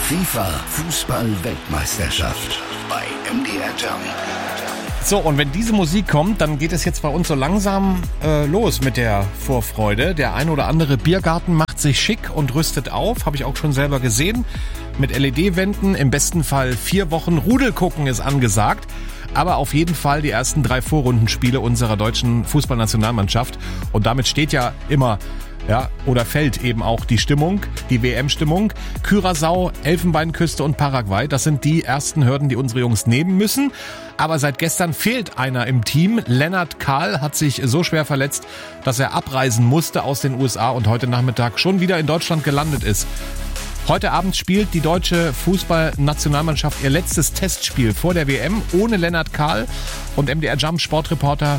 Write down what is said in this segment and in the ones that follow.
FIFA Fußball-Weltmeisterschaft bei MDR Jump. So, und wenn diese Musik kommt, dann geht es jetzt bei uns so langsam los mit der Vorfreude. Der ein oder andere Biergarten macht sich schick und rüstet auf, habe ich auch schon selber gesehen. Mit LED-Wänden, im besten Fall 4 Wochen Rudel gucken ist angesagt. Aber auf jeden Fall die ersten 3 Vorrundenspiele unserer deutschen Fußballnationalmannschaft. Und damit steht ja immer, oder fällt eben auch die Stimmung, die WM-Stimmung. Curaçao, Elfenbeinküste und Paraguay, das sind die ersten Hürden, die unsere Jungs nehmen müssen. Aber seit gestern fehlt einer im Team. Lennart Kahl hat sich so schwer verletzt, dass er abreisen musste aus den USA und heute Nachmittag schon wieder in Deutschland gelandet ist. Heute Abend spielt die deutsche Fußballnationalmannschaft ihr letztes Testspiel vor der WM ohne Lennart Kahl. Und MDR Jump Sportreporter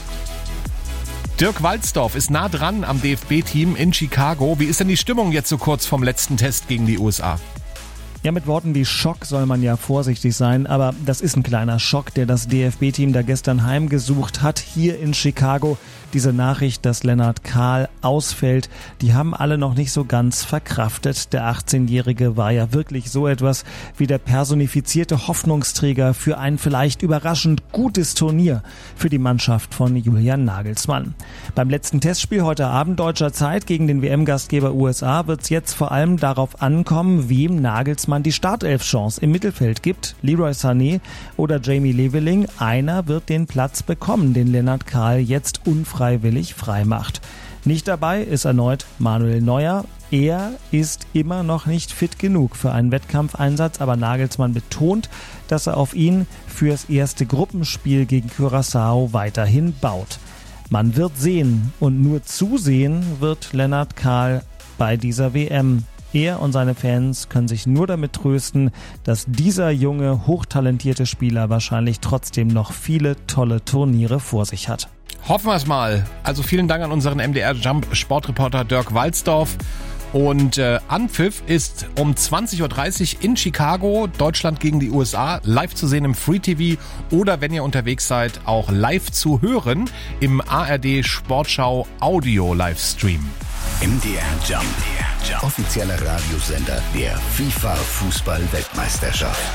Dirk Walzdorf ist nah dran am DFB-Team in Chicago. Wie ist denn die Stimmung jetzt so kurz vom letzten Test gegen die USA? Ja, mit Worten wie Schock soll man ja vorsichtig sein, aber das ist ein kleiner Schock, der das DFB-Team da gestern heimgesucht hat, hier in Chicago. Diese Nachricht, dass Lennart Kahl ausfällt, die haben alle noch nicht so ganz verkraftet. Der 18-Jährige war ja wirklich so etwas wie der personifizierte Hoffnungsträger für ein vielleicht überraschend gutes Turnier für die Mannschaft von Julian Nagelsmann. Beim letzten Testspiel heute Abend deutscher Zeit gegen den WM-Gastgeber USA wird es jetzt vor allem darauf ankommen, wem Nagelsmann die Startelf-Chance im Mittelfeld gibt. Leroy Sané oder Jamie Leveling. Einer wird den Platz bekommen, den Lennart Kahl jetzt unfreiwillig freimacht. Nicht dabei ist erneut Manuel Neuer. Er ist immer noch nicht fit genug für einen Wettkampfeinsatz, aber Nagelsmann betont, dass er auf ihn fürs erste Gruppenspiel gegen Curaçao weiterhin baut. Man wird sehen und nur zusehen wird Lennart Kahl bei dieser WM. Er und seine Fans können sich nur damit trösten, dass dieser junge, hochtalentierte Spieler wahrscheinlich trotzdem noch viele tolle Turniere vor sich hat. Hoffen wir es mal. Also vielen Dank an unseren MDR Jump Sportreporter Dirk Walzdorf. Und Anpfiff ist um 20.30 Uhr in Chicago, Deutschland gegen die USA, live zu sehen im Free TV oder wenn ihr unterwegs seid, auch live zu hören im ARD Sportschau Audio Livestream. MDR Jump, offizieller Radiosender der FIFA Fußball-Weltmeisterschaft.